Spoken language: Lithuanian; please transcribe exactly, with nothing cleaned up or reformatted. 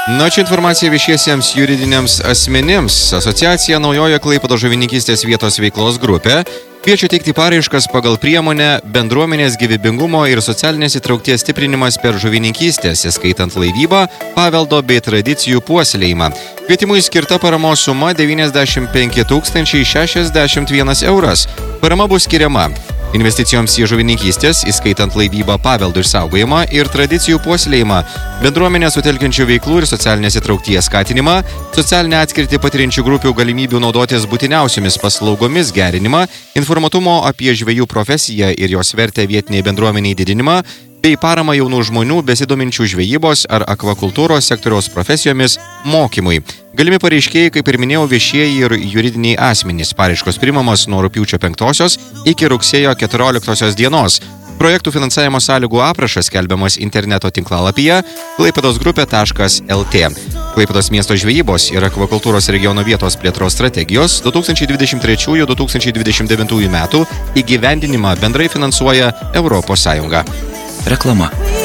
Na, čia informacija viešiesiems juridiniams asmenims. Asociacija Naujojo Klaipėdos žuvininkystės vietos veiklos grupė kviečia teikti paraiškas pagal priemonę bendruomenės gyvybingumo ir socialinės įtraukties stiprinimas per žuvininkystės, įskaitant laivybą, paveldo bei tradicijų puoselėjimą. Kvietimui skirta paramos suma devyniasdešimt penki tūkstančiai šešiasdešimt vienas euras. Parama bus skiriama investicijoms į žuvininkystės, įskaitant laivybą, paveldų išsaugojimą ir tradicijų puoselėjimą, bendruomenę sutelkiančių veiklų ir socialinės įtraukties skatinimą, socialinę atskirtį patiriančių grupių galimybių naudotis būtiniausiomis paslaugomis gerinimą, informatumo apie žvejų profesiją ir jos vertę vietiniai bendruomeniai didinimą, bei paramą jaunų žmonių besidominčių žvejybos ar akvakultūros sektoriaus profesijomis mokymui. Galimi pareiškėjai, kaip ir minėjau, viešieji ir juridiniai asmenys. Paraiškos priimamos nuo rugpjūčio penktosios iki rugsėjo keturioliktosios dienos. Projektų finansavimo sąlygų aprašas skelbiamas interneto tinklalapyje klaipėdosgrupė taškas lt. Klaipėdos miesto žvejybos ir akvakultūros regiono vietos plėtros strategijos du tūkstančiai dvidešimt trečiųjų - du tūkstančiai dvidešimt devintųjų metų įgyvendinimą bendrai finansuoja Europos Sąjunga. Reklama.